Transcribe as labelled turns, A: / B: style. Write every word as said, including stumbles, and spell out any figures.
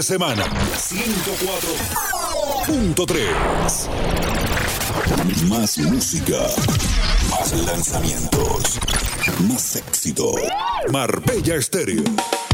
A: de semana. ciento cuatro punto tres. Más música, más lanzamientos, más éxito. Marbella Estéreo.